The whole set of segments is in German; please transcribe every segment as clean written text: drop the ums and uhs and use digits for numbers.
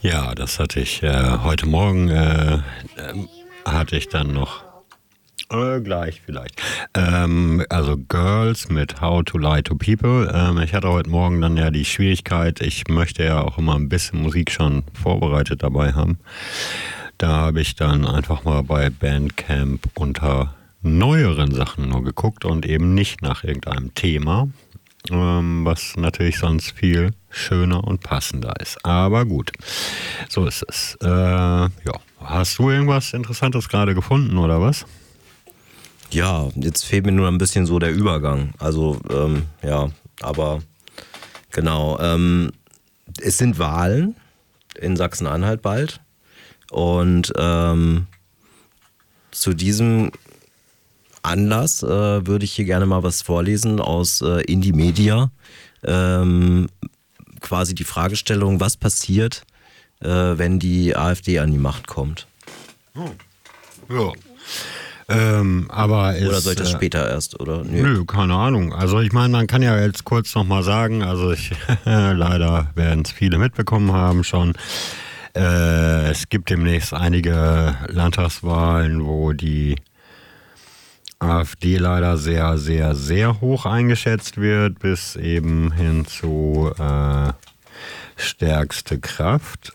Ja, das hatte ich heute Morgen, hatte ich dann noch, gleich vielleicht. Also Girls mit How to Lie to People. Ich hatte heute Morgen dann ja die Schwierigkeit, ich möchte ja auch immer ein bisschen Musik schon vorbereitet dabei haben. Da habe ich dann einfach mal bei Bandcamp unter neueren Sachen nur geguckt und eben nicht nach irgendeinem Thema, was natürlich sonst viel schöner und passender ist. Aber gut, so ist es. Ja. Hast du irgendwas Interessantes gerade gefunden oder was? Ja, jetzt fehlt mir nur ein bisschen so der Übergang. Also, ja, aber genau. Es sind Wahlen in Sachsen-Anhalt bald. Und zu diesem Anlass würde ich hier gerne mal was vorlesen aus Indie Media. Quasi die Fragestellung, was passiert, wenn die AfD an die Macht kommt. Ja. Aber oder soll ich das später erst, oder? Nö, keine Ahnung. Also ich meine, man kann ja jetzt kurz nochmal sagen, also leider werden es viele mitbekommen haben schon. Es gibt demnächst einige Landtagswahlen, wo die AfD leider sehr, sehr, sehr hoch eingeschätzt wird, bis eben hin zu stärkste Kraft.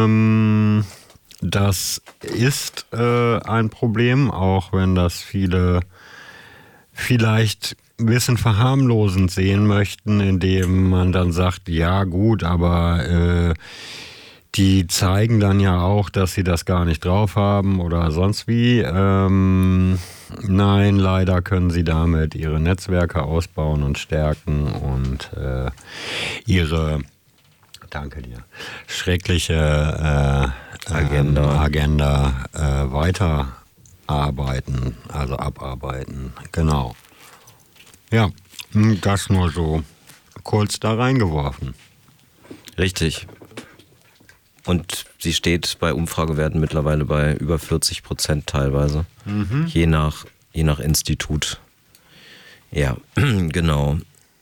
Das ist ein Problem, auch wenn das viele vielleicht ein bisschen verharmlosend sehen möchten, indem man dann sagt, ja gut, aber die zeigen dann ja auch, dass sie das gar nicht drauf haben oder sonst wie. Nein, leider können sie damit ihre Netzwerke ausbauen und stärken und ihre, danke dir, schreckliche Agenda weiterarbeiten, also abarbeiten. Genau. Ja, das nur so kurz da reingeworfen. Richtig. Und sie steht bei Umfragewerten mittlerweile bei über 40% teilweise. Je nach Institut. Ja, genau.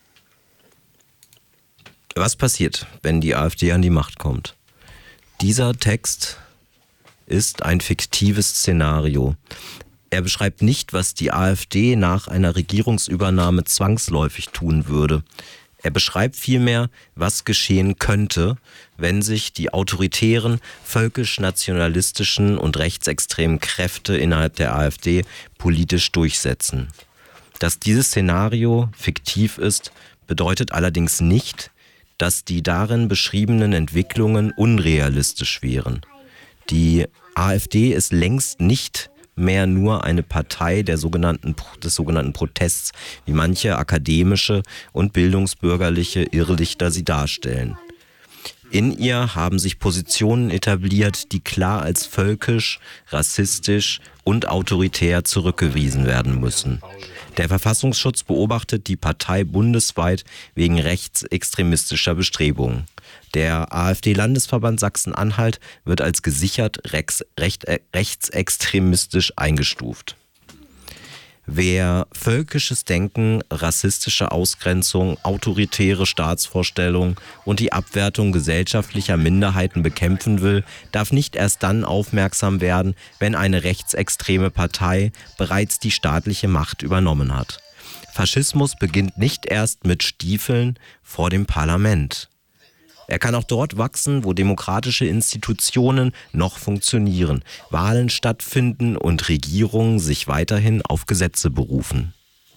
Was passiert, wenn die AfD an die Macht kommt? Dieser Text ist ein fiktives Szenario. Er beschreibt nicht, was die AfD nach einer Regierungsübernahme zwangsläufig tun würde. Er beschreibt vielmehr, was geschehen könnte, wenn sich die autoritären, völkisch-nationalistischen und rechtsextremen Kräfte innerhalb der AfD politisch durchsetzen. Dass dieses Szenario fiktiv ist, bedeutet allerdings nicht, dass die darin beschriebenen Entwicklungen unrealistisch wären. Die AfD ist längst nicht mehr nur eine Partei des sogenannten Protests, wie manche akademische und bildungsbürgerliche Irrlichter sie darstellen. In ihr haben sich Positionen etabliert, die klar als völkisch, rassistisch und autoritär zurückgewiesen werden müssen. Der Verfassungsschutz beobachtet die Partei bundesweit wegen rechtsextremistischer Bestrebungen. Der AfD-Landesverband Sachsen-Anhalt wird als gesichert rechtsextremistisch eingestuft. Wer völkisches Denken, rassistische Ausgrenzung, autoritäre Staatsvorstellungen und die Abwertung gesellschaftlicher Minderheiten bekämpfen will, darf nicht erst dann aufmerksam werden, wenn eine rechtsextreme Partei bereits die staatliche Macht übernommen hat. Faschismus beginnt nicht erst mit Stiefeln vor dem Parlament. Er kann auch dort wachsen, wo demokratische Institutionen noch funktionieren, Wahlen stattfinden und Regierungen sich weiterhin auf Gesetze berufen.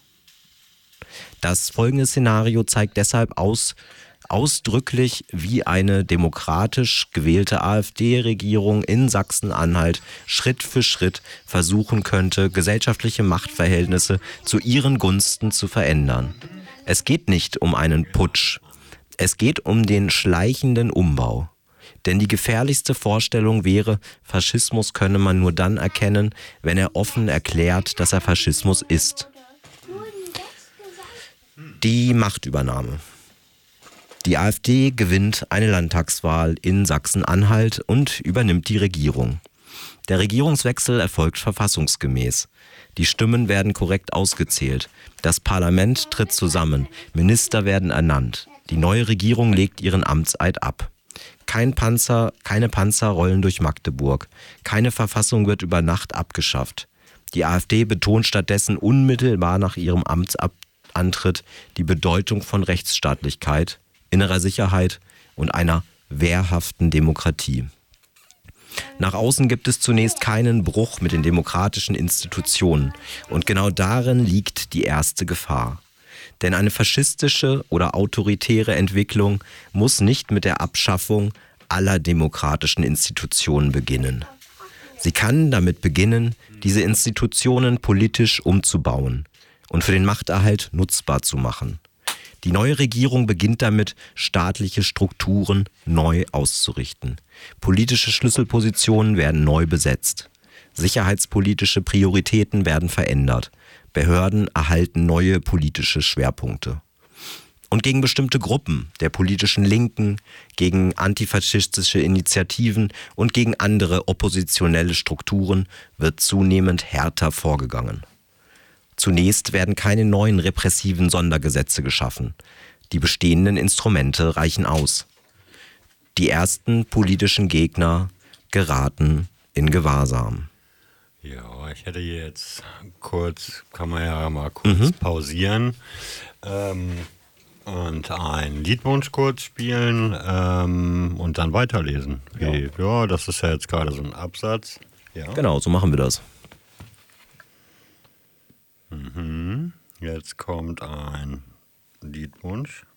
Das folgende Szenario zeigt deshalb ausdrücklich, wie eine demokratisch gewählte AfD-Regierung in Sachsen-Anhalt Schritt für Schritt versuchen könnte, gesellschaftliche Machtverhältnisse zu ihren Gunsten zu verändern. Es geht nicht um einen Putsch. Es geht um den schleichenden Umbau. Denn die gefährlichste Vorstellung wäre, Faschismus könne man nur dann erkennen, wenn er offen erklärt, dass er Faschismus ist. Die Machtübernahme. Die AfD gewinnt eine Landtagswahl in Sachsen-Anhalt und übernimmt die Regierung. Der Regierungswechsel erfolgt verfassungsgemäß. Die Stimmen werden korrekt ausgezählt. Das Parlament tritt zusammen. Minister werden ernannt. Die neue Regierung legt ihren Amtseid ab. Keine Panzer rollen durch Magdeburg. Keine Verfassung wird über Nacht abgeschafft. Die AfD betont stattdessen unmittelbar nach ihrem Amtsantritt die Bedeutung von Rechtsstaatlichkeit, innerer Sicherheit und einer wehrhaften Demokratie. Nach außen gibt es zunächst keinen Bruch mit den demokratischen Institutionen. Und genau darin liegt die erste Gefahr. Denn eine faschistische oder autoritäre Entwicklung muss nicht mit der Abschaffung aller demokratischen Institutionen beginnen. Sie kann damit beginnen, diese Institutionen politisch umzubauen und für den Machterhalt nutzbar zu machen. Die neue Regierung beginnt damit, staatliche Strukturen neu auszurichten. Politische Schlüsselpositionen werden neu besetzt. Sicherheitspolitische Prioritäten werden verändert. Behörden erhalten neue politische Schwerpunkte. Und gegen bestimmte Gruppen der politischen Linken, gegen antifaschistische Initiativen und gegen andere oppositionelle Strukturen wird zunehmend härter vorgegangen. Zunächst werden keine neuen repressiven Sondergesetze geschaffen. Die bestehenden Instrumente reichen aus. Die ersten politischen Gegner geraten in Gewahrsam. Ja, ich hätte jetzt kann man ja mal kurz pausieren und einen Liedwunsch kurz spielen und dann weiterlesen. Ja, das ist ja jetzt gerade so ein Absatz. Ja. Genau, so machen wir das. Jetzt kommt ein Liedwunsch.